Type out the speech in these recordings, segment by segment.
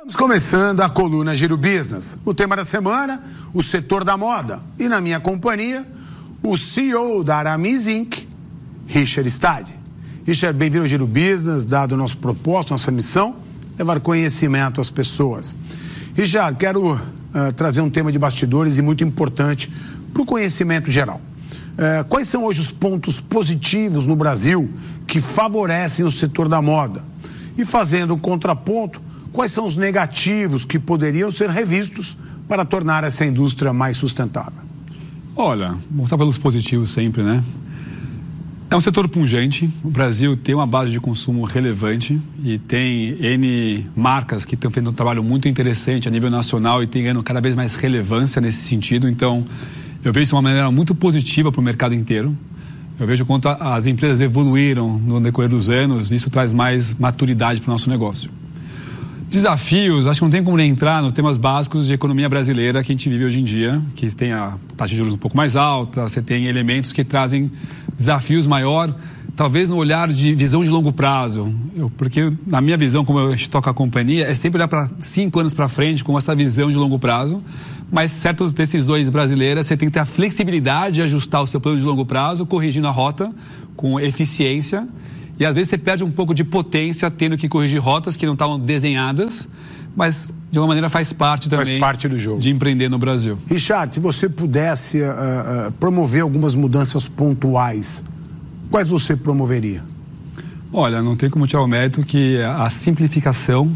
Estamos começando a coluna Giro Business. O tema da semana, o setor da moda. E na minha companhia, o CEO da Aramis Inc., Richard Stade. Richard, bem-vindo ao Giro Business, dado o nosso propósito, nossa missão, levar conhecimento às pessoas. Richard, quero trazer um tema de bastidores e muito importante para o conhecimento geral. Quais são hoje os pontos positivos no Brasil que favorecem o setor da moda? E fazendo um contraponto, quais são os negativos que poderiam ser revistos para tornar essa indústria mais sustentável? Olha, mostrar pelos positivos sempre, né? É um setor pungente, o Brasil tem uma base de consumo relevante e tem N marcas que estão fazendo um trabalho muito interessante a nível nacional e tem ganhando cada vez mais relevância nesse sentido. Então, eu vejo isso de uma maneira muito positiva para o mercado inteiro. Eu vejo quanto as empresas evoluíram no decorrer dos anos, isso traz mais maturidade para o nosso negócio. Desafios, acho que não tem como nem entrar nos temas básicos de economia brasileira que a gente vive hoje em dia, que tem a taxa de juros um pouco mais alta, você tem elementos que trazem desafios maior, talvez no olhar de visão de longo prazo. Porque na minha visão, como eu toco a companhia, é sempre olhar para 5 anos para frente com essa visão de longo prazo, mas certas decisões brasileiras você tem que ter a flexibilidade de ajustar o seu plano de longo prazo, corrigindo a rota com eficiência. E às vezes você perde um pouco de potência tendo que corrigir rotas que não estavam desenhadas, mas de uma maneira faz parte também. Faz parte do jogo. De empreender no Brasil. Richard, se você pudesse promover algumas mudanças pontuais, quais você promoveria? Olha, não tem como tirar o mérito que a simplificação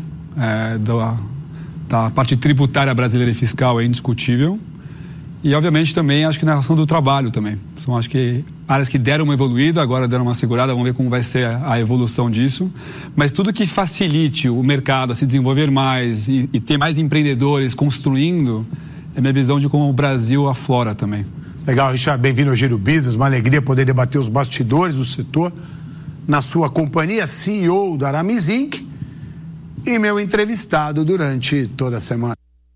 da parte tributária brasileira e fiscal é indiscutível. E, obviamente, também acho que na ação do trabalho também. São, acho que, áreas que deram uma evoluída, agora deram uma segurada, vamos ver como vai ser a evolução disso. Mas tudo que facilite o mercado a se desenvolver mais e ter mais empreendedores construindo, é minha visão de como o Brasil aflora também. Legal, Richard, bem-vindo ao Giro Business, uma alegria poder debater os bastidores do setor na sua companhia, CEO da Aramis Inc. e meu entrevistado durante toda a semana.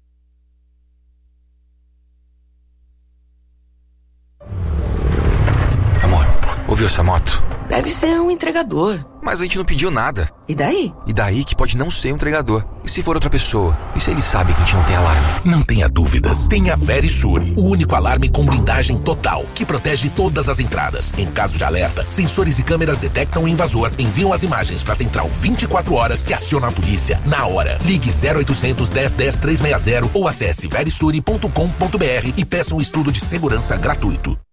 Ouviu essa moto? Deve ser um entregador. Mas a gente não pediu nada. E daí? E daí que pode não ser um entregador. E se for outra pessoa? E se ele sabe que a gente não tem alarme? Não tenha dúvidas. Tenha Verisure, o único alarme com blindagem total, que protege todas as entradas. Em caso de alerta, sensores e câmeras detectam o invasor, enviam as imagens para a central 24 horas que aciona a polícia na hora. Ligue 0800 10 10 360 ou acesse verisure.com.br e peça um estudo de segurança gratuito.